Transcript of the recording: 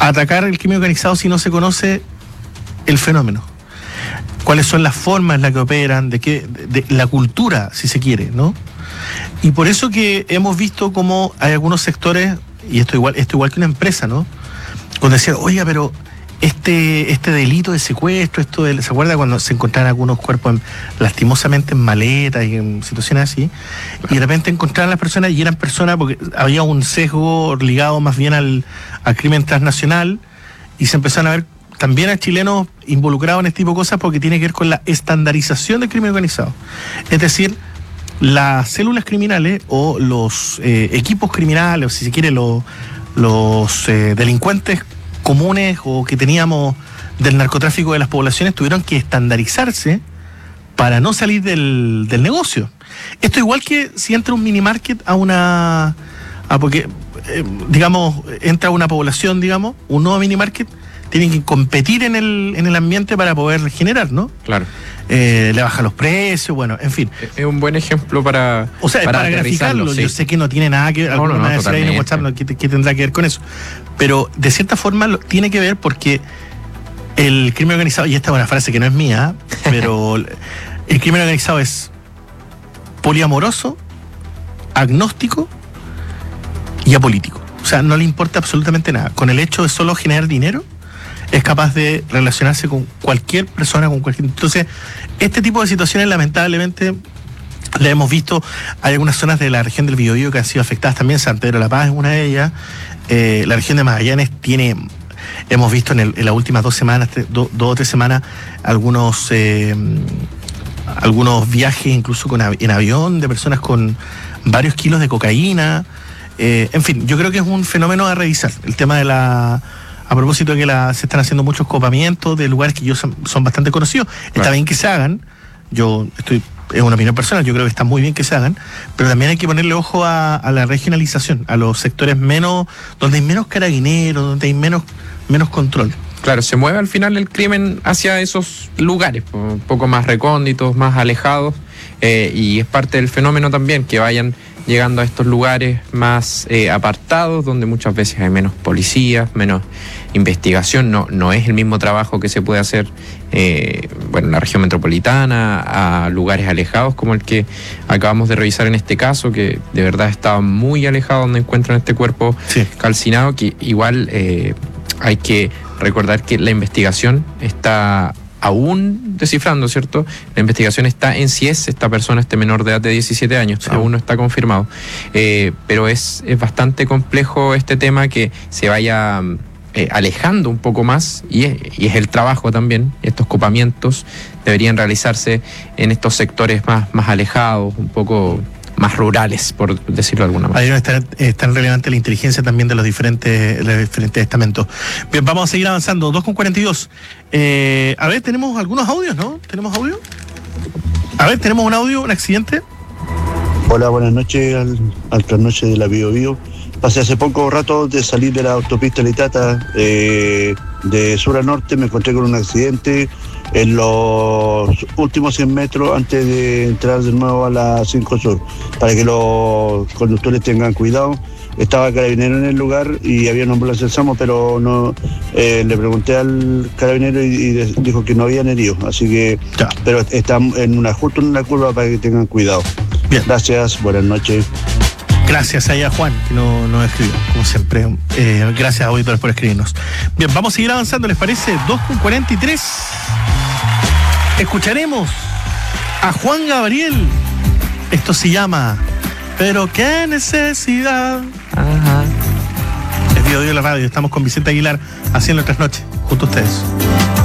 atacar el crimen organizado si no se conoce el fenómeno. Cuáles son las formas en las que operan, de la cultura, si se quiere, ¿no? Y por eso que hemos visto cómo hay algunos sectores, y esto igual que una empresa, ¿no? Cuando decían, oiga, pero este delito de secuestro, ¿se acuerda cuando se encontraron algunos cuerpos lastimosamente en maletas y en situaciones así? Y de repente encontraron a las personas y eran personas, porque había un sesgo ligado más bien al crimen transnacional, y se empezaron a ver también a chilenos involucrados en este tipo de cosas porque tiene que ver con la estandarización del crimen organizado. Es decir, las células criminales o los equipos criminales, o si se quiere, los delincuentes comunes o que teníamos del narcotráfico de las poblaciones tuvieron que estandarizarse para no salir del negocio. Esto igual que si entra un mini market porque digamos, entra una población, digamos, un nuevo mini market, tienen que competir en el ambiente para poder generar, ¿no? Claro. Le baja los precios, bueno, en fin. Es un buen ejemplo para graficarlo. Sí. Yo sé que no tiene nada que ver, alguna me decir ahí en WhatsApp, ¿qué tendrá que ver con eso? Pero de cierta forma tiene que ver porque el crimen organizado, y esta es una frase que no es mía, pero el crimen organizado es poliamoroso, agnóstico y apolítico. O sea, no le importa absolutamente nada. Con el hecho de solo generar dinero, es capaz de relacionarse con cualquier persona, Entonces, este tipo de situaciones, lamentablemente, la hemos visto. Hay algunas zonas de la región del Biobío que han sido afectadas también. San Pedro de la Paz es una de ellas. La región de Magallanes hemos visto en las últimas 2 semanas, 2 o 3 semanas, algunos viajes incluso en avión de personas con varios kilos de cocaína. En fin, yo creo que es un fenómeno a revisar. El tema de a propósito de que se están haciendo muchos copamientos de lugares que son bastante conocidos. Está bien que se hagan. Es una opinión personal, yo creo que está muy bien que se hagan, pero también hay que ponerle ojo a la regionalización, a los sectores donde hay menos carabineros, donde hay menos control. Claro, se mueve al final el crimen hacia esos lugares, un poco más recónditos, más alejados, y es parte del fenómeno también que vayan llegando a estos lugares más apartados, donde muchas veces hay menos policías, menos investigación. No es el mismo trabajo que se puede hacer en la región metropolitana, a lugares alejados como el que acabamos de revisar en este caso, que de verdad estaba muy alejado, donde encuentran este cuerpo calcinado, que igual hay que recordar que la investigación está aún descifrando, ¿cierto? La investigación está en si es esta persona, este menor de edad de 17 años, aún no está confirmado. Pero es bastante complejo este tema, que se vaya alejando un poco más, y es el trabajo también. Estos copamientos deberían realizarse en estos sectores más alejados, un poco más rurales, por decirlo de alguna manera. Ahí es tan relevante la inteligencia también de los diferentes estamentos. Bien, vamos a seguir avanzando. 2:42. A ver, tenemos algunos audios, ¿no? ¿Tenemos audio? A ver, tenemos un audio, un accidente. Hola, buenas noches al trasnoche de la Biobío. Pasé hace poco rato de salir de la autopista Litata de sur a norte, me encontré con un accidente en los últimos 100 metros antes de entrar de nuevo a la 5 Sur, para que los conductores tengan cuidado. Estaba carabinero en el lugar y había una ambulancia del SAMU, pero no le pregunté al carabinero y dijo que no habían heridos, así que pero está justo en una curva para que tengan cuidado. Bien. Gracias, buenas noches. Gracias a Juan, que nos escribió, como siempre. Gracias a auditores por escribirnos. Bien, vamos a seguir avanzando, ¿les parece? 2:43. Escucharemos a Juan Gabriel. Esto se llama Pero qué necesidad. Ajá. Es Biobío de la radio. Estamos con Vicente Aguilar haciendo Trasnoche junto a ustedes.